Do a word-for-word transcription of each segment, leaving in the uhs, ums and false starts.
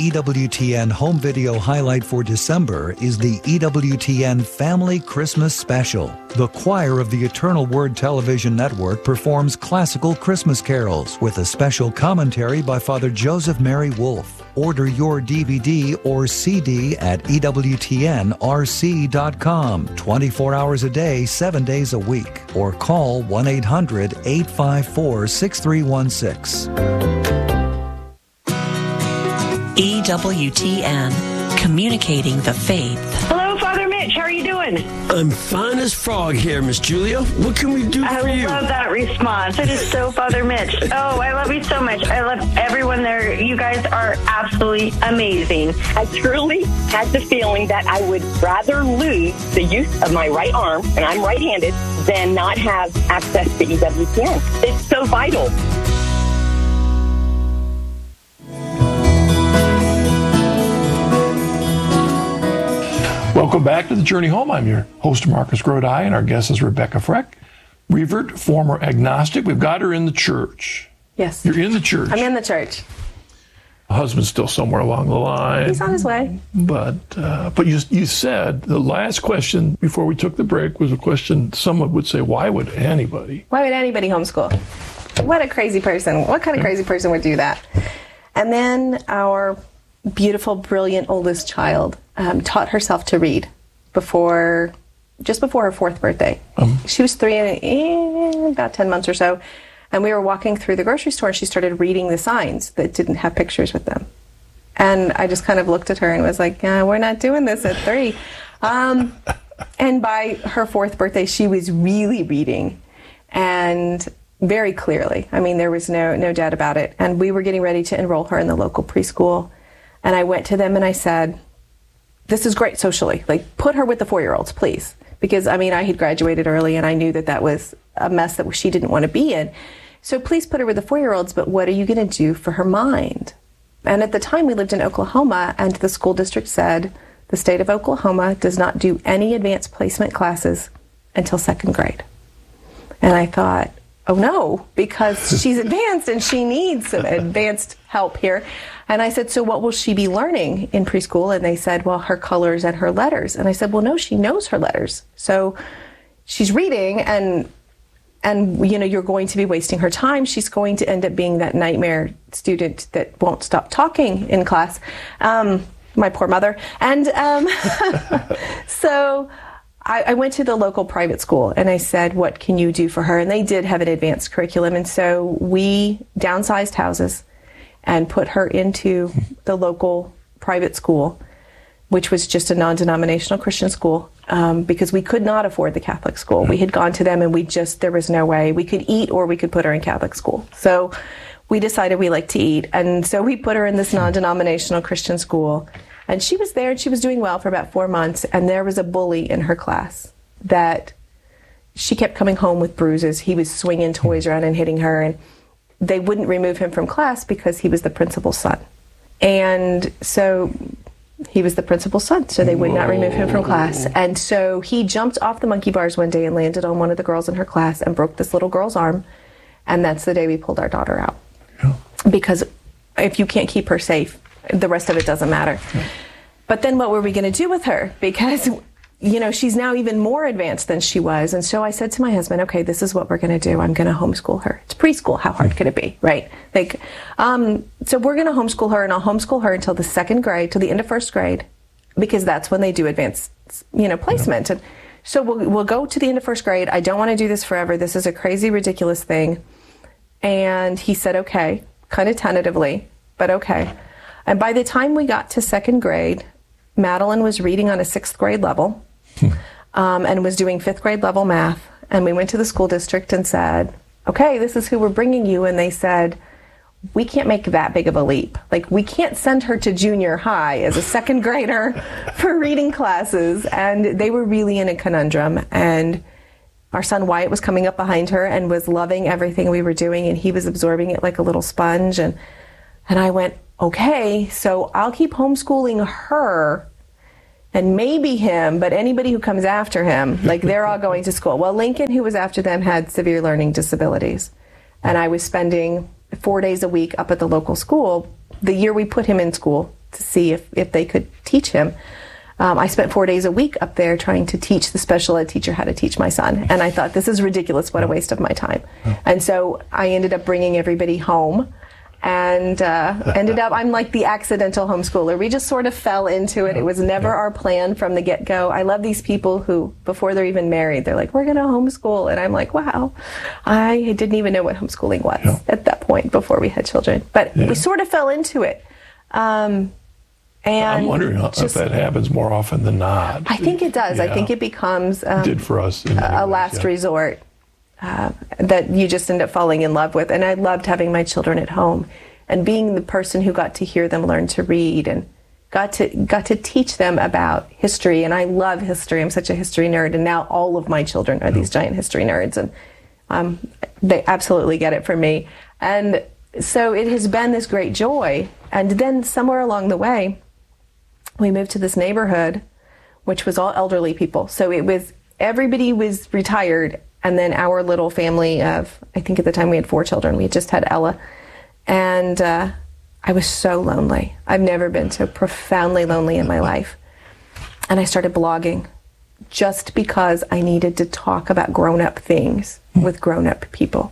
E W T N home video highlight for December is the E W T N Family Christmas Special. The choir of the Eternal Word Television Network performs classical Christmas carols with a special commentary by Father Joseph Mary Wolfe. Order your D V D or C D at E W T N R C dot com, twenty-four hours a day, seven days a week, or call one eight hundred, eight five four, six three one six. E W T N, communicating the faith. Hello, Father Mitch. How are you doing? I'm fine as frog here, Miss Julia. What can we do I for you? I love that response. It is so Father Mitch. Oh, I love you so much. I love everyone there. You guys are absolutely amazing. I truly had the feeling that I would rather lose the use of my right arm, and I'm right-handed, than not have access to E W T N. It's so vital. Welcome back to The Journey Home. I'm your host, Marcus Grodi, and our guest is Rebecca Freck, revert, former agnostic. We've got her in the church. Yes. You're in the church. I'm in the church. The husband's still somewhere along the line. He's on his way. But uh, but you you said the last question before we took the break was a question someone would say, why would anybody? Why would anybody homeschool? What a crazy person. What kind of crazy person would do that? And then our beautiful, brilliant oldest child um, taught herself to read before, just before her fourth birthday. Um. She was three and eh, about ten months or so. And we were walking through the grocery store and she started reading the signs that didn't have pictures with them. And I just kind of looked at her and was like, yeah, we're not doing this at three. Um, and by her fourth birthday, she was really reading and very clearly. I mean, there was no, no doubt about it. And we were getting ready to enroll her in the local preschool. And I went to them and I said, this is great socially. Like, put her with the four-year-olds, please. Because, I mean, I had graduated early and I knew that that was a mess that she didn't want to be in. So please put her with the four-year-olds, but what are you going to do for her mind? And at the time, we lived in Oklahoma, and the school district said the state of Oklahoma does not do any advanced placement classes until second grade. And I thought, oh no, because she's advanced and she needs some advanced help here. And I said, so what will she be learning in preschool? And they said, well, her colors and her letters. And I said, well, no, she knows her letters. So she's reading and, and you know, you're going to be wasting her time. She's going to end up being that nightmare student that won't stop talking in class. Um, my poor mother. And um, so I, I went to the local private school and I said, what can you do for her? And they did have an advanced curriculum. And so we downsized houses and put her into the local private school, which was just a non-denominational Christian school, um, because we could not afford the Catholic school. We had gone to them and we just, there was no way. We could eat or we could put her in Catholic school. So we decided we like to eat. And so we put her in this non-denominational Christian school. And she was there and she was doing well for about four months. And there was a bully in her class that she kept coming home with bruises. He was swinging toys around and hitting her. And they wouldn't remove him from class because he was the principal's son. And so he was the principal's son, so they would not remove him from class. And so he jumped off the monkey bars one day and landed on one of the girls in her class and broke this little girl's arm. And that's the day we pulled our daughter out. Yeah. Because if you can't keep her safe, the rest of it doesn't matter. Yeah. But then what were we going to do with her? Because, you know, she's now even more advanced than she was. And so I said to my husband, okay, this is what we're going to do. I'm going to homeschool her. It's preschool. How hard could it be, right? Like, um, so we're going to homeschool her, and I'll homeschool her until the second grade, till the end of first grade, because that's when they do advanced, you know, placement. And so we'll, we'll go to the end of first grade. I don't want to do this forever. This is a crazy, ridiculous thing. And he said, okay, kind of tentatively, but okay. And by the time we got to second grade, Madeline was reading on a sixth grade level. Um, and was doing fifth grade level math. And we went to the school district and said, okay, this is who we're bringing you. And they said, we can't make that big of a leap. Like, we can't send her to junior high as a second grader for reading classes. And they were really in a conundrum. And our son Wyatt was coming up behind her and was loving everything we were doing. And he was absorbing it like a little sponge. And, and I went, okay, so I'll keep homeschooling her and maybe him, but anybody who comes after him, like, they're all going to school. Well, Lincoln, who was after them, had severe learning disabilities. And I was spending four days a week up at the local school. The year we put him in school, to see if, if they could teach him. Um, I spent four days a week up there trying to teach the special ed teacher how to teach my son. And I thought, this is ridiculous. What a waste of my time. And so I ended up bringing everybody home and uh, ended up, I'm like the accidental homeschooler. We just sort of fell into it. It was never our plan from the get-go. I love these people who, before they're even married, they're like, we're going to homeschool. And I'm like, wow, I didn't even know what homeschooling was yeah. at that point before we had children. But yeah. we sort of fell into it. Um, And I'm wondering just, if that happens more often than not. I think it does. Yeah. I think it becomes um, did for us in a, a last yeah. resort uh, that you just end up falling in love with. And I loved having my children at home and being the person who got to hear them learn to read and got to got to teach them about history. And I love history. I'm such a history nerd. And now all of my children are these giant history nerds, and um, they absolutely get it from me. And so it has been this great joy. And then somewhere along the way, we moved to this neighborhood, which was all elderly people. So it was, everybody was retired. And then our little family of, I think at the time we had four children. We had just had Ella. And uh, I was so lonely. I've never been so profoundly lonely in my life. And I started blogging just because I needed to talk about grown-up things with grown-up people.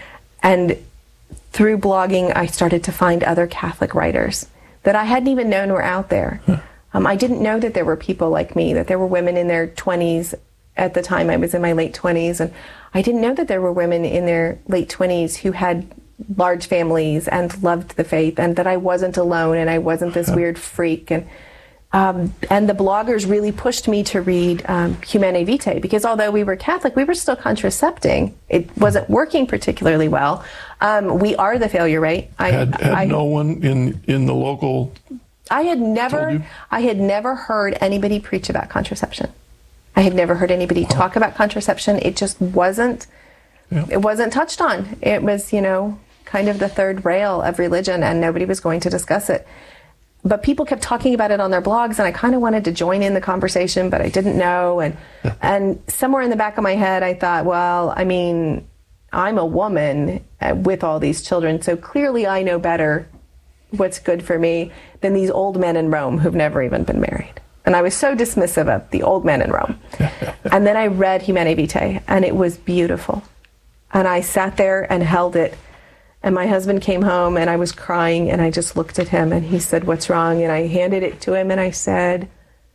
And through blogging, I started to find other Catholic writers that I hadn't even known were out there. Um, I didn't know that there were people like me, that there were women in their twenties. At the time, I was in my late twenties, and I didn't know that there were women in their late twenties who had large families and loved the faith, and that I wasn't alone, and I wasn't this weird freak. And um, and the bloggers really pushed me to read um, Humanae Vitae, because although we were Catholic, we were still contracepting. It wasn't working particularly well. Um, we are the failure rate. I had, had I, no one in, in the local... I had never, I had never heard anybody preach about contraception. I had never heard anybody oh. talk about contraception. It just wasn't, yeah. it wasn't touched on. It was, you know, kind of the third rail of religion, and nobody was going to discuss it. But people kept talking about it on their blogs, and I kind of wanted to join in the conversation, but I didn't know. And and somewhere in the back of my head, I thought, well, I mean, I'm a woman with all these children, so clearly I know better what's good for me than these old men in Rome who've never even been married. And I was so dismissive of the old men in Rome. And then I read Humanae Vitae, and it was beautiful. And I sat there and held it. And my husband came home, and I was crying, and I just looked at him, and he said, what's wrong? And I handed it to him, and I said,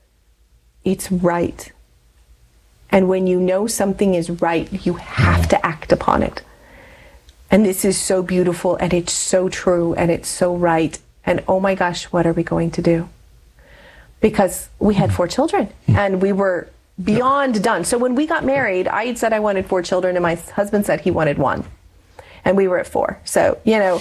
it's right. And when you know something is right, you have to act upon it. And this is so beautiful, and it's so true, and it's so right. And oh my gosh, what are we going to do? Because we had four children, and we were beyond done. So when we got married, I had said I wanted four children, and my husband said he wanted one. And we were at four. So, you know,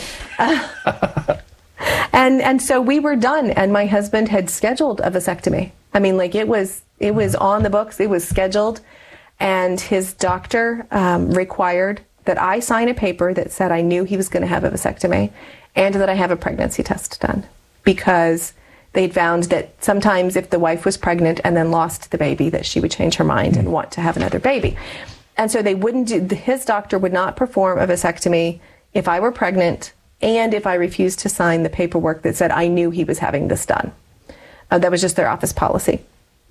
uh, and and so we were done. And my husband had scheduled a vasectomy. I mean, like it was it was on the books. It was scheduled. And his doctor um, required that I sign a paper that said I knew he was going to have a vasectomy and that I have a pregnancy test done, because they'd found that sometimes if the wife was pregnant and then lost the baby, that she would change her mind and want to have another baby. And so they wouldn't do, his doctor would not perform a vasectomy if I were pregnant and if I refused to sign the paperwork that said I knew he was having this done. Uh, that was just their office policy.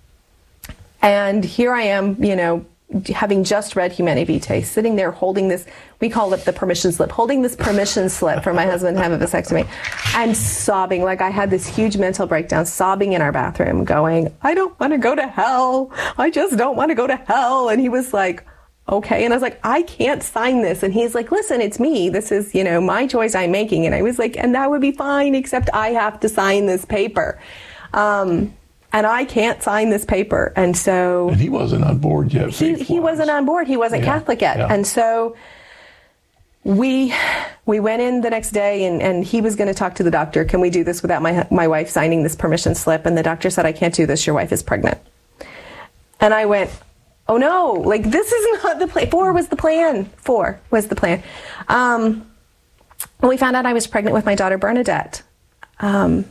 And here I am, you know, having just read Humanae Vitae, sitting there holding this, we call it the permission slip, holding this permission slip for my husband to have a vasectomy, and sobbing. Like I had this huge mental breakdown, sobbing in our bathroom, going, I don't want to go to hell. I just don't want to go to hell. And he was like, okay. And I was like, I can't sign this. And he's like, listen, it's me. This is, you know, my choice I'm making. And I was like, and that would be fine, except I have to sign this paper. Um, and I can't sign this paper. And so... And he wasn't on board yet. He, he wasn't on board. He wasn't yeah, Catholic yet. Yeah. And so we we went in the next day, and, and he was going to talk to the doctor. Can we do this without my my wife signing this permission slip? And the doctor said, I can't do this. Your wife is pregnant. And I went... Oh no, like this is not the plan. Four was the plan. Four was the plan. Um, and we found out I was pregnant with my daughter Bernadette, um,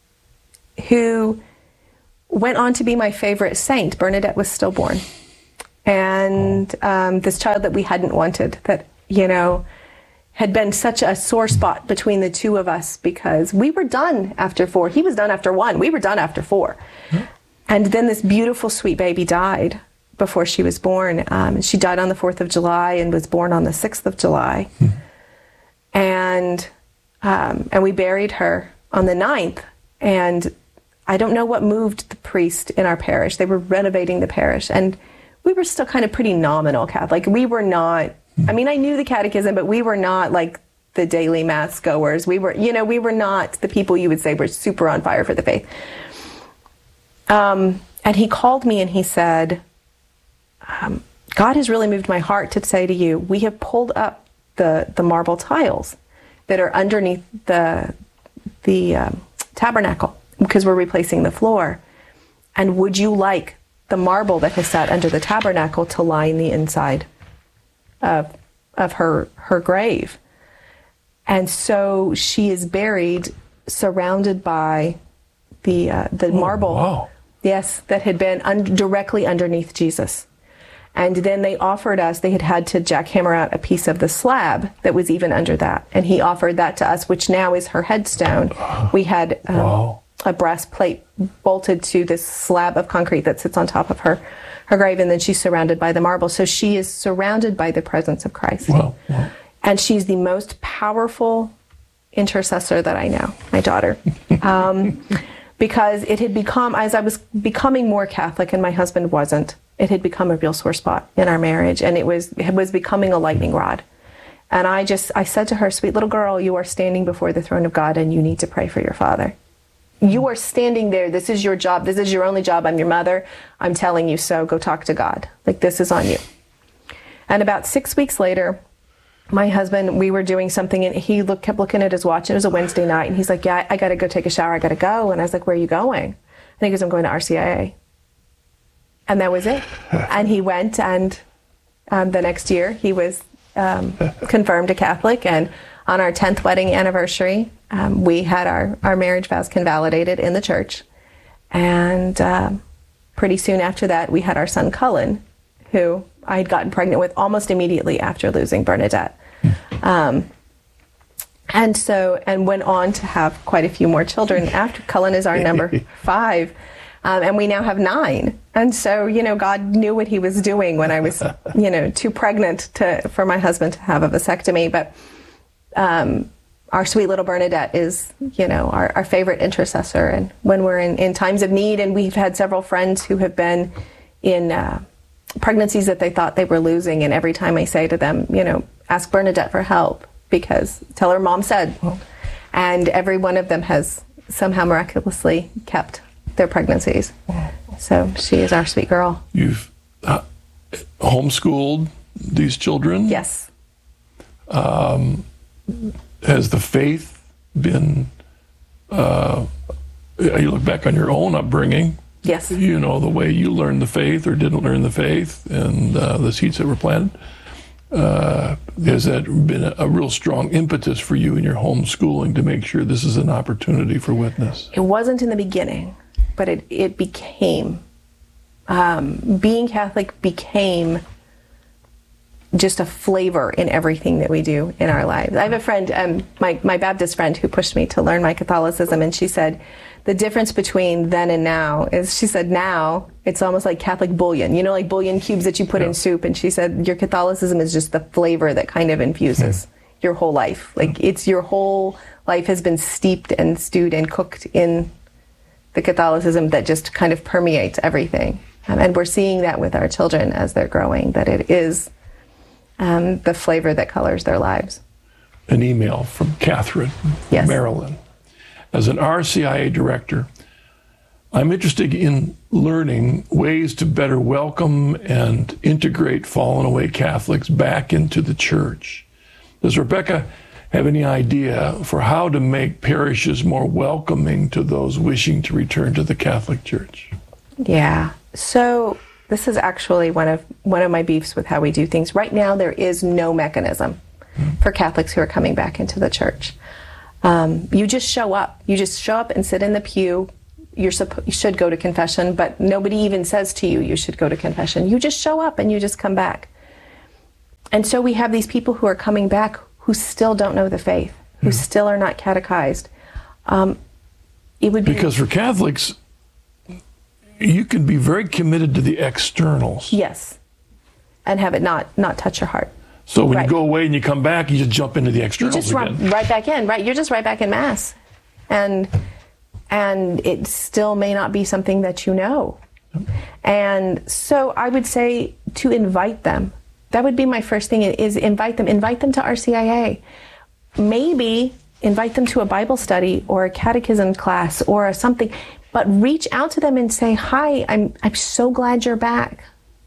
who went on to be my favorite saint. Bernadette was stillborn. And um, this child that we hadn't wanted, that, you know, had been such a sore spot between the two of us because we were done after four. He was done after one. We were done after four. Mm-hmm. And then this beautiful, sweet baby died before she was born. Um, she died on the fourth of July and was born on the sixth of July. Mm-hmm. And um, and we buried her on the ninth. And I don't know what moved the priest in our parish. They were renovating the parish. And we were still kind of pretty nominal Catholic. We were not, I mean, I knew the catechism, but we were not like the daily mass goers. We were, you know, we were not the people you would say were super on fire for the faith. Um, and he called me and he said, um, God has really moved my heart to say to you, we have pulled up the, the marble tiles that are underneath the, the um, tabernacle because we're replacing the floor. And would you like the marble that has sat under the tabernacle to line the inside of, of her, her grave? And so she is buried surrounded by the, uh, the oh, marble. Wow. Yes, that had been un- directly underneath Jesus. And then they offered us, they had had to jackhammer out a piece of the slab that was even under that. And he offered that to us, which now is her headstone. We had um, wow. a brass plate bolted to this slab of concrete that sits on top of her, her grave, and then she's surrounded by the marble. So she is surrounded by the presence of Christ. Wow. Wow. And she's the most powerful intercessor that I know, my daughter. Um, because it had become, as I was becoming more Catholic and my husband wasn't, it had become a real sore spot in our marriage, and it was it was becoming a lightning rod. And I just, I said to her, sweet little girl, you are standing before the throne of God and you need to pray for your father. You are standing there. This is your job. This is your only job. I'm your mother. I'm telling you so. Go talk to God. Like, this is on you. And about six weeks later, my husband, we were doing something, and he look, kept looking at his watch. It was a Wednesday night, and he's like, yeah, I, I got to go take a shower. I got to go. And I was like, where are you going? And he goes, I'm going to R C I A. And that was it. And he went, and um, the next year he was um, confirmed a Catholic. And on our tenth wedding anniversary, um, we had our, our marriage vows convalidated in the church. And um, pretty soon after that, we had our son Cullen, who I had gotten pregnant with almost immediately after losing Bernadette. Um, and so, and went on to have quite a few more children after. Cullen is our number five. Um, and we now have nine. And so, you know, God knew what he was doing when I was, you know, too pregnant to for my husband to have a vasectomy. But um, our sweet little Bernadette is, you know, our, our favorite intercessor. And when we're in, in times of need, and we've had several friends who have been in uh, pregnancies that they thought they were losing. And every time I say to them, you know, ask Bernadette for help, because tell her mom said. Oh. And every one of them has somehow miraculously kept their pregnancies. Wow. So she is our sweet girl. You've uh, homeschooled these children? Yes. Um, has the faith been, uh, you look back on your own upbringing. Yes. You know, the way you learned the faith or didn't learn the faith, and uh, the seeds that were planted. Uh, has that been a, a real strong impetus for you in your homeschooling to make sure this is an opportunity for witness? It wasn't in the beginning, but it, it became. Um, being Catholic became just a flavor in everything that we do in our lives. I have a friend, um, my, my Baptist friend, who pushed me to learn my Catholicism, and she said, the difference between then and now is, she said, now it's almost like Catholic bouillon, you know, like bouillon cubes that you put yeah. in soup. And she said, your Catholicism is just the flavor that kind of infuses yeah. your whole life. Like, it's your whole life has been steeped and stewed and cooked in the Catholicism that just kind of permeates everything. Um, and we're seeing that with our children as they're growing, that it is um, the flavor that colors their lives. An email from Catherine, yes. Maryland. As an R C I A director, I'm interested in learning ways to better welcome and integrate fallen away Catholics back into the church. Does Rebecca have any idea for how to make parishes more welcoming to those wishing to return to the Catholic Church? Yeah. So this is actually one of one of my beefs with how we do things. Right now, there is no mechanism mm-hmm. for Catholics who are coming back into the church. Um, you just show up. You just show up and sit in the pew. You're suppo- you should go to confession, but nobody even says to you, you should go to confession. You just show up and you just come back. And so we have these people who are coming back who still don't know the faith, who Yeah. still are not catechized. Um, it would be Because for Catholics, you can be very committed to the externals. yes, and have it not not touch your heart. So when Right. you go away and you come back, you just jump into the You externals just run again. right back in, right? You're just right back in mass, and and it still may not be something that you know. And so I would say to invite them. That would be my first thing, is invite them. Invite them to R C I A. Maybe invite them to a Bible study or a catechism class or a something, but reach out to them and say, hi, I'm, I'm so glad you're back.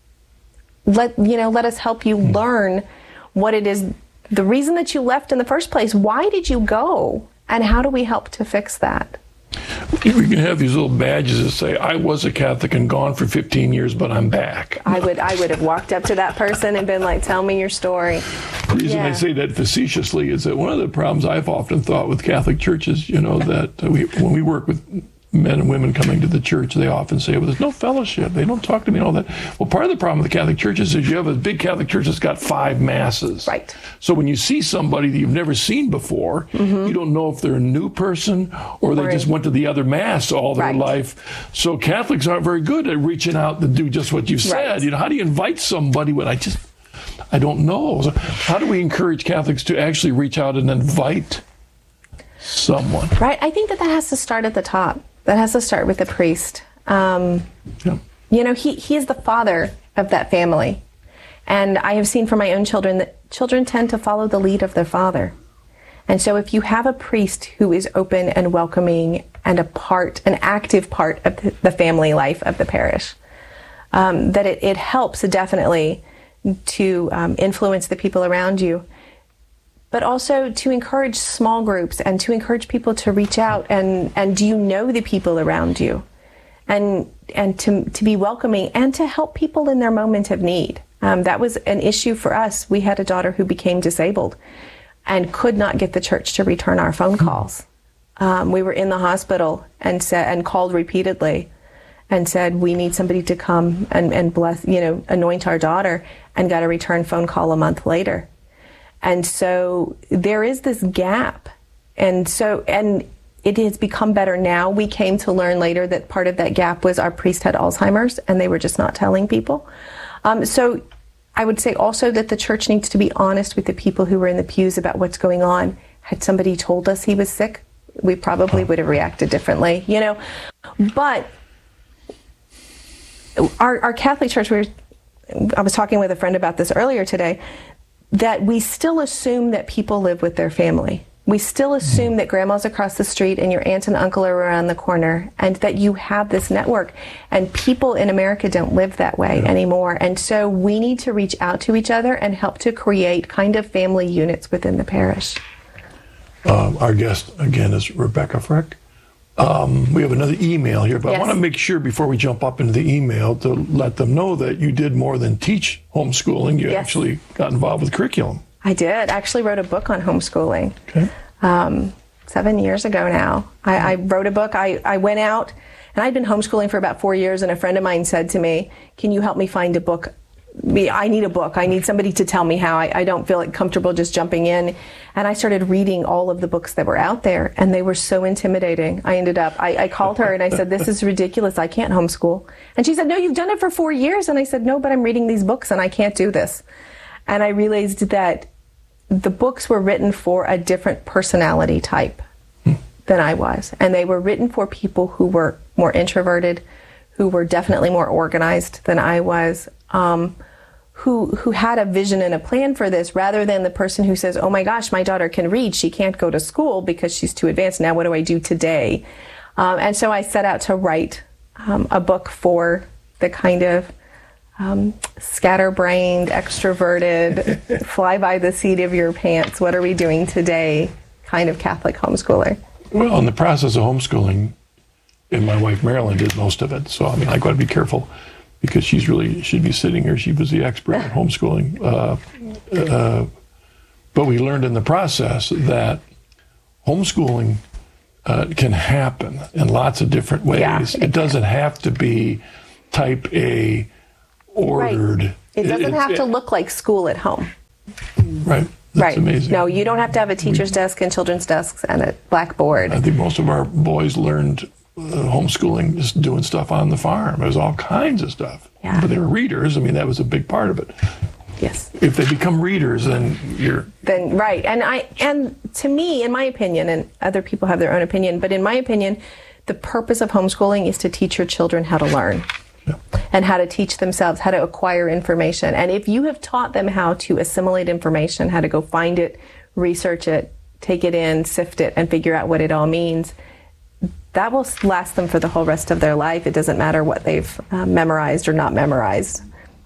Let, you know, let us help you learn what it is, the reason that you left in the first place. Why did you go? And how do we help to fix that? We can have these little badges that say, I was a Catholic and gone for fifteen years, but I'm back. I would I would have walked up to that person and been like, tell me your story. The reason Yeah. I say that facetiously is that one of the problems I've often thought with Catholic churches, you know, that we, when we work with men and women coming to the church, they often say, well, there's no fellowship. They don't talk to me and all that. Well, part of the problem with the Catholic churches is you have a big Catholic church that's got five masses. Right. So when you see somebody that you've never seen before, you don't know if they're a new person or they Or- just went to the other mass all their Right. life. So Catholics aren't very good at reaching out to do just what you said. Right. You know, how do you invite somebody when I just, I don't know. So how do we encourage Catholics to actually reach out and invite someone? Right. I think that that has to start at the top. That has to start with the priest. Um, Yeah. you know, he, he is the father of that family. And I have seen from my own children that children tend to follow the lead of their father. And so if you have a priest who is open and welcoming and a part, an active part of the- the family life of the parish, um, that it, it helps definitely to um, influence the people around you, but also to encourage small groups and to encourage people to reach out and, and do you know the people around you? And and to to be welcoming and to help people in their moment of need. Um, that was an issue for us. We had a daughter who became disabled and could not get the church to return our phone calls. Um, we were in the hospital and said and called repeatedly and said, we need somebody to come and, and bless, you know, anoint our daughter, and got a return phone call a month later. And so there is this gap. And so, and it has become better now. We came to learn later that part of that gap was our priest had Alzheimer's and they were just not telling people. Um, so I would say also that the church needs to be honest with the people who were in the pews about what's going on. Had somebody told us he was sick, we probably would have reacted differently, you know. But our, our Catholic Church, we were, I was talking with a friend about this earlier today, that we still assume that people live with their family. We still assume that grandma's across the street and your aunt and uncle are around the corner, and that you have this network. And people in America don't live that way yeah. anymore. And so we need to reach out to each other and help to create kind of family units within the parish. Um, our guest, again, is Rebecca Freck. Um, we have another email here, but yes. I want to make sure before we jump up into the email to let them know that you did more than teach homeschooling. You yes. actually got involved with curriculum. I did. I actually wrote a book on homeschooling. Okay. Um, seven years ago now. I, I wrote a book. I, I went out, and I'd been homeschooling for about four years, and a friend of mine said to me, can you help me find a book? I need a book. I need somebody to tell me how. I, I don't feel like comfortable just jumping in. And I started reading all of the books that were out there, and they were so intimidating. I ended up, I, I called her and I said, this is ridiculous. I can't homeschool. And she said, no, you've done it for four years. And I said, no, but I'm reading these books and I can't do this. And I realized that the books were written for a different personality type than I was. And they were written for people who were more introverted, who were definitely more organized than I was, um, who who had a vision and a plan for this, rather than the person who says, oh my gosh, my daughter can read, she can't go to school because she's too advanced. Now what do I do today? Um, and so I set out to write um, a book for the kind of um, scatterbrained, extroverted, fly by the seat of your pants, what are we doing today kind of Catholic homeschooler. Well, in the process of homeschooling, and my wife Marilyn did most of it, so I mean, I got to be careful because she's really should be sitting here. She was the expert at homeschooling. Uh, uh, but we learned in the process that homeschooling uh, can happen in lots of different ways. Yeah, it, it doesn't have to be type A ordered. Right. It doesn't it, have it, to look like school at home. Right. That's right. amazing. No, you don't have to have a teacher's desk and children's desks and a blackboard. I think most of our boys learned uh, homeschooling just doing stuff on the farm. There was all kinds of stuff. Yeah. But they were readers. I mean, that was a big part of it. Yes. If they become readers, then you're... Then, right. And I, and to me, in my opinion, and other people have their own opinion, but in my opinion, the purpose of homeschooling is to teach your children how to learn. Yeah. And how to teach themselves, how to acquire information. And if you have taught them how to assimilate information, how to go find it, research it, take it in, sift it, and figure out what it all means, that will last them for the whole rest of their life. It doesn't matter what they've uh, memorized or not memorized.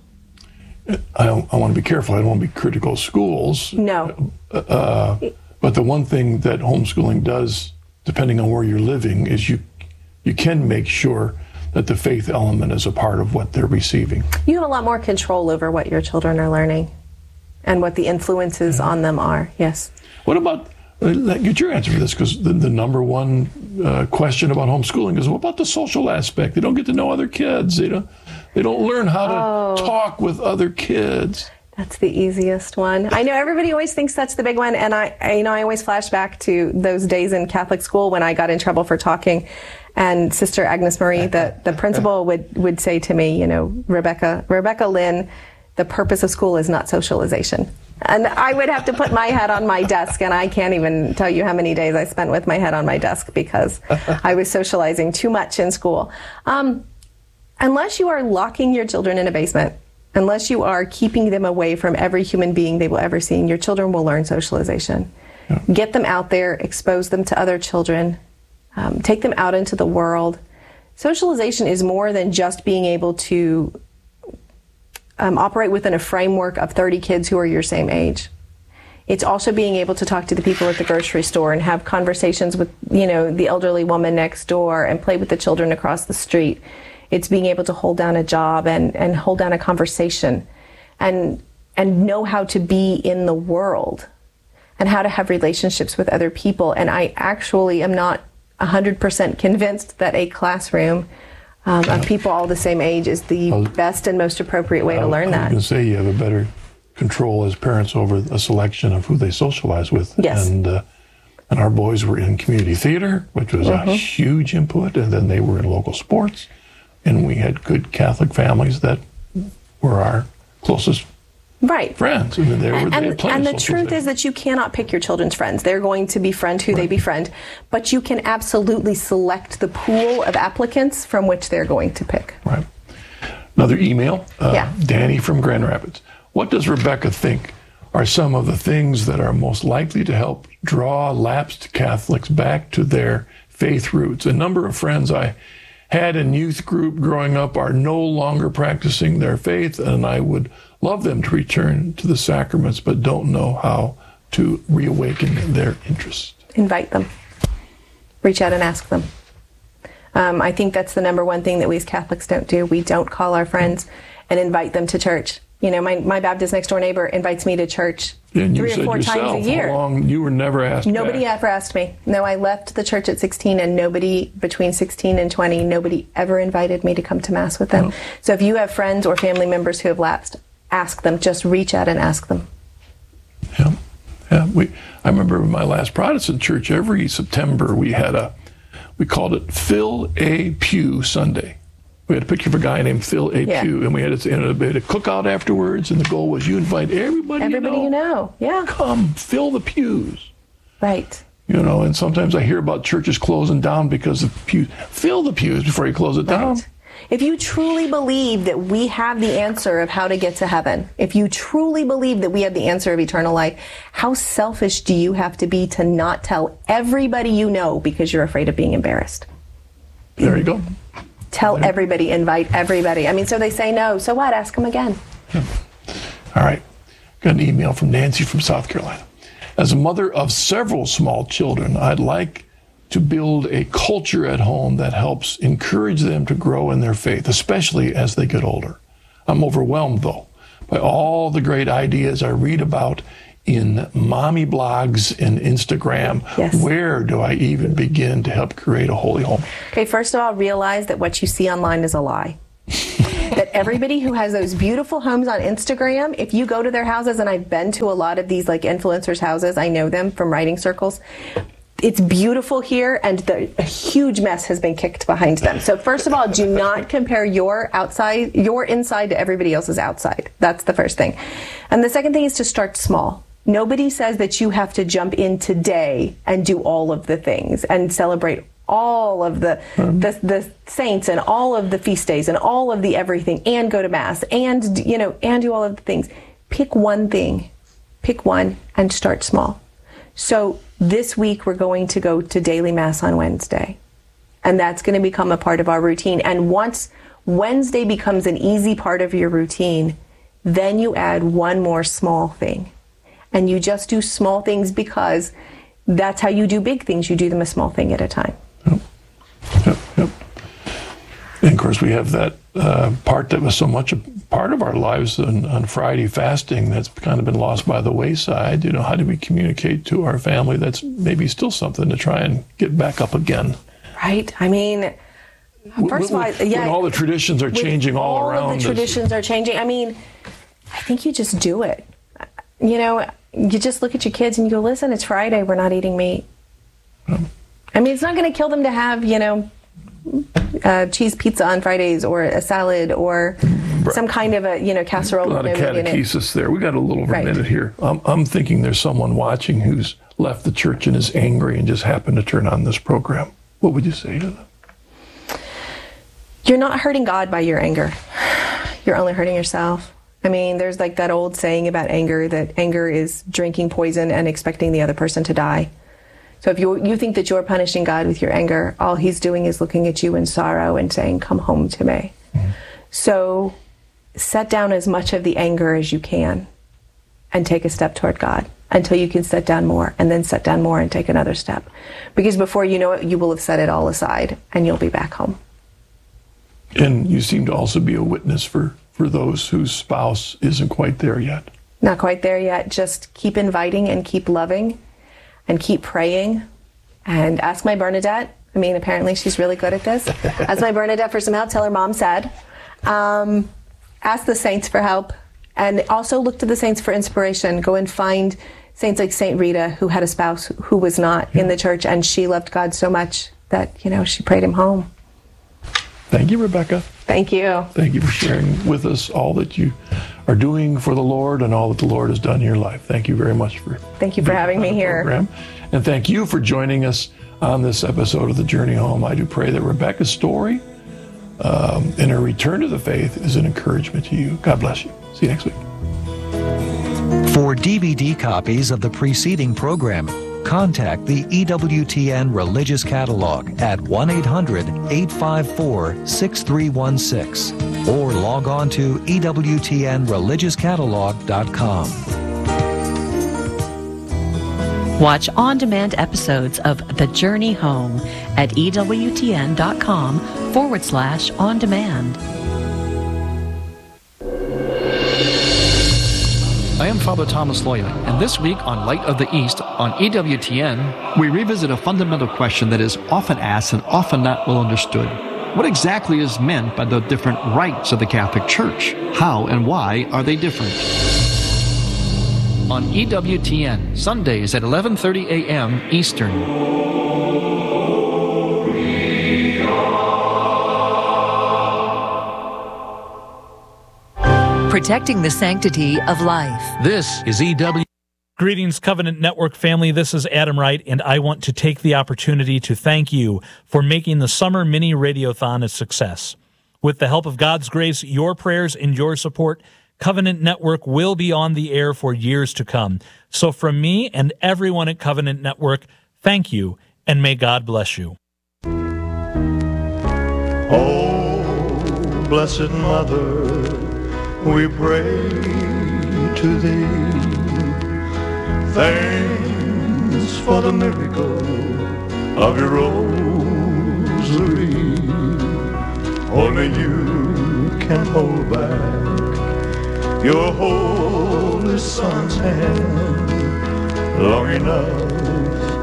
I, I want to be careful. I don't want to be critical of schools. No. Uh, but the one thing that homeschooling does, depending on where you're living, is you you can make sure that the faith element is a part of what they're receiving. You have a lot more control over what your children are learning and what the influences yeah. on them are. Yes. What about, uh, get your answer for this, because the, the number one uh, question about homeschooling is, what about the social aspect? They don't get to know other kids. They don't, they don't learn how to oh. talk with other kids. That's the easiest one. I know everybody always thinks that's the big one, and I, I, you know, I always flash back to those days in Catholic school when I got in trouble for talking, and Sister Agnes Marie, the, the principal, would, would say to me, you know, Rebecca, Rebecca Lynn, the purpose of school is not socialization. And I would have to put my head on my desk, and I can't even tell you how many days I spent with my head on my desk because I was socializing too much in school. Um, unless you are locking your children in a basement, unless you are keeping them away from every human being they will ever see, your children will learn socialization. Yeah. Get them out there, expose them to other children, um, take them out into the world. Socialization is more than just being able to um, operate within a framework of thirty kids who are your same age. It's also being able to talk to the people at the grocery store and have conversations with, you know, the elderly woman next door and play with the children across the street. It's being able to hold down a job and, and hold down a conversation and and know how to be in the world and how to have relationships with other people. And I actually am not one hundred percent convinced that a classroom um, of people all the same age is the was, best and most appropriate way I, to learn that. I was going to say you have a better control as parents over a selection of who they socialize with. Yes. And, uh, and our boys were in community theater, which was mm-hmm. a huge input, and then they were in local sports. And we had good Catholic families that were our closest right. friends. I mean, they were, and they had and the truth is that you cannot pick your children's friends. They're going to befriend who right. they befriend. But you can absolutely select the pool of applicants from which they're going to pick. Right. Another email. Uh, yeah. Danny from Grand Rapids. What does Rebecca think are some of the things that are most likely to help draw lapsed Catholics back to their faith roots? A number of friends I had in youth group growing up are no longer practicing their faith, and I would love them to return to the sacraments, but don't know how to reawaken their interest. Invite them. Reach out and ask them. Um, I think that's the number one thing that we as Catholics don't do. We don't call our friends and invite them to church. You know, my, my Baptist next door neighbor invites me to church and three you or four yourself, times a year. How long, you were never asked Nobody back. ever asked me. No, I left the church at sixteen, and nobody between sixteen and twenty, nobody ever invited me to come to Mass with them. Oh. So if you have friends or family members who have lapsed, ask them. Just reach out and ask them. Yeah, yeah. We. I remember in my last Protestant church, every September we had a, we called it Fill a Pew Sunday. We had a picture of a guy named Phil A. Yeah. Pew, and we had, a, and we had a cookout afterwards, and the goal was you invite everybody, everybody you know. you know. Yeah. Come, fill the pews. Right. You know, and sometimes I hear about churches closing down because of pews. Fill the pews before you close it Right. down. If you truly believe that we have the answer of how to get to heaven, if you truly believe that we have the answer of eternal life, how selfish do you have to be to not tell everybody you know because you're afraid of being embarrassed? There you go. Tell everybody, invite everybody. I mean, so they say no. So what? Ask them again. Yeah. All right. Got an email from Nancy from South Carolina. As a mother of several small children, I'd like to build a culture at home that helps encourage them to grow in their faith, especially as they get older. I'm overwhelmed, though, by all the great ideas I read about in mommy blogs and Instagram. Yes. Where do I even begin to help create a holy home? Okay, first of all, realize that what you see online is a lie. that everybody who has those beautiful homes on Instagram, if you go to their houses, and I've been to a lot of these like influencers' houses, I know them from writing circles. It's beautiful here, and the, a huge mess has been kicked behind them. So first of all, do not compare your outside, your inside to everybody else's outside. That's the first thing. And the second thing is to start small. Nobody says that you have to jump in today and do all of the things and celebrate all of the, um, the the saints and all of the feast days and all of the everything and go to Mass and, you know, and do all of the things. Pick one thing. Pick one and start small. So this week we're going to go to daily Mass on Wednesday, and that's going to become a part of our routine. And once Wednesday becomes an easy part of your routine, then you add one more small thing. And you just do small things because that's how you do big things. You do them a small thing at a time. Yep. Yep. Yep. And of course, we have that uh, part that was so much a part of our lives on, on Friday, fasting, that's kind of been lost by the wayside. You know, how do we communicate to our family? That's maybe still something to try and get back up again. Right. I mean, first of all, yeah. When all the traditions are changing all, all around us. All the traditions are changing. I mean, I think you just do it. You know, you just look at your kids and you go, listen, it's Friday, we're not eating meat. Um, I mean, it's not going to kill them to have, you know, uh, cheese pizza on Fridays or a salad or right. some kind of a, you know, casserole. A lot of catechesis there. We got a little over right. a minute here. I'm, I'm thinking there's someone watching who's left the church and is angry and just happened to turn on this program. What would you say to them? You're not hurting God by your anger. You're only hurting yourself. I mean, there's like that old saying about anger, that anger is drinking poison and expecting the other person to die. So if you you think that you're punishing God with your anger, all he's doing is looking at you in sorrow and saying, come home to me. Mm-hmm. So set down as much of the anger as you can and take a step toward God until you can set down more, and then set down more and take another step. Because before you know it, you will have set it all aside and you'll be back home. And you seem to also be a witness for for those whose spouse isn't quite there yet. Not quite there yet. Just keep inviting and keep loving and keep praying. And ask my Bernadette. I mean, apparently she's really good at this. Ask my Bernadette for some help. Tell her mom said. Um, ask the saints for help. And also look to the saints for inspiration. Go and find saints like Saint Rita, who had a spouse who was not yeah. in the church, and she loved God so much that, you know, she prayed him home. Thank you, Rebecca. Thank you. Thank you for sharing with us all that you are doing for the Lord and all that the Lord has done in your life. Thank you very much for Thank you for having me here. Program. And thank you for joining us on this episode of The Journey Home. I do pray that Rebecca's story um, and her return to the faith is an encouragement to you. God bless you. See you next week. For D V D copies of the preceding program, contact the E W T N Religious Catalog at one eight hundred, eight five four, six three one six or log on to E W T N religious catalog dot com. Watch on-demand episodes of The Journey Home at E W T N dot com forward slash on demand. I am Father Thomas Loya, and this week on Light of the East on E W T N, we revisit a fundamental question that is often asked and often not well understood. What exactly is meant by the different rites of the Catholic Church? How and why are they different? On E W T N, Sundays at eleven thirty a.m. Eastern. Protecting the sanctity of life. This is E W. Greetings, Covenant Network family. This is Adam Wright, and I want to take the opportunity to thank you for making the Summer Mini Radiothon a success. With the help of God's grace, your prayers, and your support, Covenant Network will be on the air for years to come. So from me and everyone at Covenant Network, thank you, and may God bless you. Oh, Blessed Mother, we pray to thee. Thanks for the miracle of your rosary. Only you can hold back your Holy Son's hand long enough